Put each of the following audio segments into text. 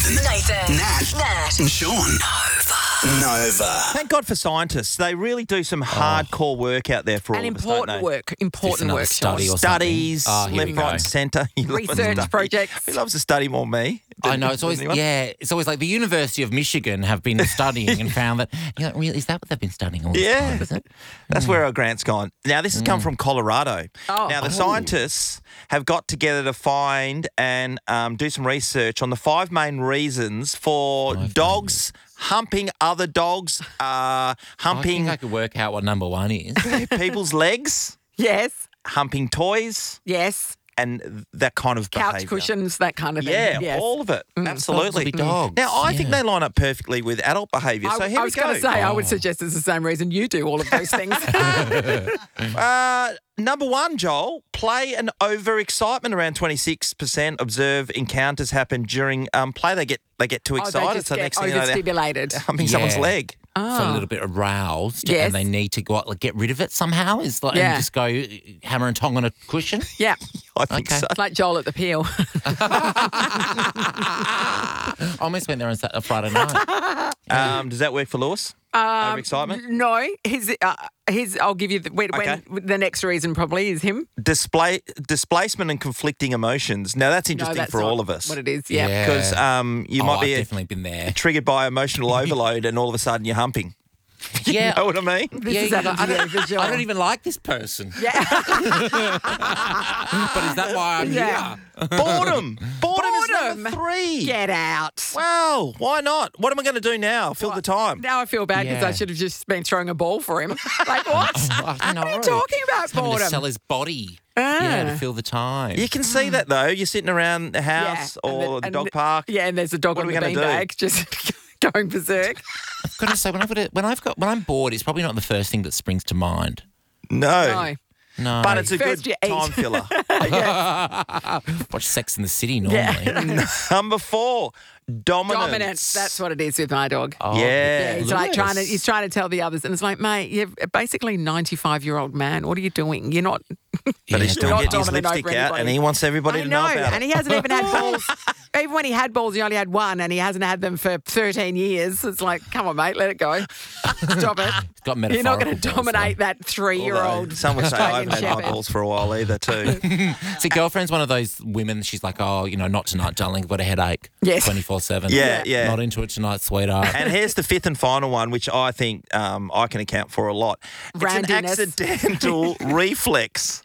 Nathan. Nat. And Sean. Nova. Thank God for scientists. They really do some hardcore work out there for all And of us, don't they? important work. study Sean. or Studies, something. left, right, and centre. Research projects. He loves to study more than me. I know, it's always like the University of Michigan have been studying and found that, really, is that what they've been studying all this time, is it? That's where our grant's gone. Now, this has come from Colorado. Now, the scientists have got together to find and do some research on the 5 main reasons for dogs humping other dogs, I humping think I could work out what number 1 is. people's legs, Yes. humping toys, Yes. and that kind of Couch behaviour. cushions, that kind of thing. Yeah, Yes. all of it. Absolutely. Dogs will be dogs. Now, I think they line up perfectly with adult behaviour. So here I we was go. going to say, I would suggest it's the same reason you do all of those things. Number 1, Joel, play and overexcitement. Around 26% observe encounters happen during play. They get too excited. They just get they're overstimulated. humping someone's leg. So a little bit aroused, Yes. and they need to go out, get rid of it somehow. And just go hammer and tong on a cushion. Yeah. I think so. It's like Joel at the Peel. I almost went there on a Friday night. Does that work for Lewis? Overexcitement? No, his. I'll give you the next reason probably is him. Displacement and conflicting emotions. Now, that's interesting that's for not all of us. What it is, yeah. Because you might I've be definitely been there. triggered by emotional overload and all of a sudden you're humping. Yeah. You know what I mean? This is visual. I don't even like this person. Yeah. But is that why I'm Yeah. here? Boredom. Boredom is number 3. Get out. Well, why not? What am I going to do now? Fill the time. Now I feel bad because Yeah. I should have just been throwing a ball for him. Like, what? I What are you talking about, Having to boredom? sell his body. Ah. To fill the time. You can see that though. You're sitting around the house or the dog park. Yeah, and there's a dog What on are the we gonna do? beanbag just going berserk. I've got to say, when I'm bored, it's probably not the first thing that springs to mind. No. No. But it's a First good you eat. time filler. Watch Sex in the City normally. Number 4, dominance. Dominance. That's what it is with my dog. Oh, Yeah. He's like he's trying to tell the others, and it's like, mate, you're basically a 95-year-old man. What are you doing? You're not. But he's still not getting his dominant lipstick over out and anybody. he wants everybody I to know, know about and it. he hasn't even had balls. Even when he had balls, he only had one, and he hasn't had them for 13 years. It's like, come on, mate, let it go. Stop it. got You're not going to metaphorical balls, dominate that Although 3-year-old. some would say I haven't had my Shepherd. balls for a while either too. See, girlfriend's one of those women, she's like, not tonight, darling, I've got a headache. Yes. 24/7. Yeah. Not into it tonight, sweetheart. And here's the 5th and final one, which I think I can account for a lot. It's an Randiness. accidental reflex.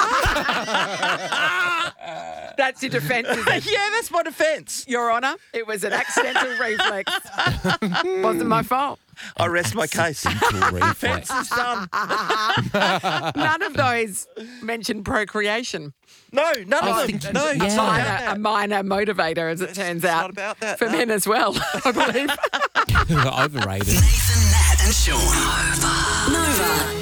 That's your defence, is it? Yeah, that's my defence. Your Honour, it was an accidental reflex. Wasn't my fault. I rest my case. Reflex. It's done. None of those mention procreation. No, none I of them. think- No, yeah. it's not about that. A minor motivator, as it turns It's out. not about that, For no. men as well, I believe. Overrated. Nathan, Nat and Sean. Nova.